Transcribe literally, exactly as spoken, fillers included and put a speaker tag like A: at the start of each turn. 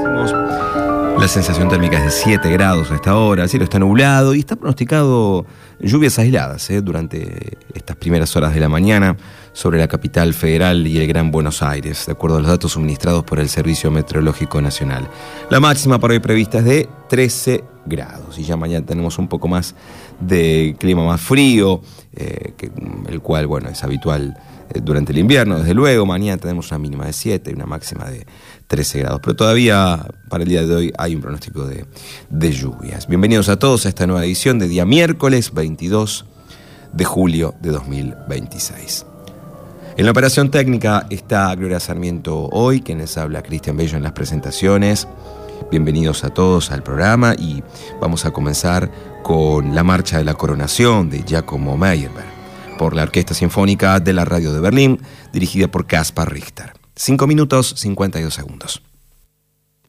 A: decimos. La sensación térmica es de siete grados a esta hora, el cielo está nublado y está pronosticado lluvias aisladas ¿eh? durante estas primeras horas de la mañana sobre la capital federal y el Gran Buenos Aires, de acuerdo a los datos suministrados por el Servicio Meteorológico Nacional. La máxima para hoy prevista es de trece grados y ya mañana tenemos un poco más de clima más frío, eh, que, el cual, bueno, es habitual eh, durante el invierno, desde luego. Mañana tenemos una mínima de siete y una máxima de trece grados, pero todavía para el día de hoy hay un pronóstico de, de lluvias. Bienvenidos a todos a esta nueva edición de día miércoles veintidós de julio de dos mil veintiséis. En la operación técnica está Gloria Sarmiento hoy, quien les habla Cristian Bello en las presentaciones. Bienvenidos a todos al programa y vamos a comenzar con la Marcha de la Coronación de Giacomo Meyerbeer por la Orquesta Sinfónica de la Radio de Berlín, dirigida por Kaspar Richter. cinco minutos, cincuenta y dos segundos.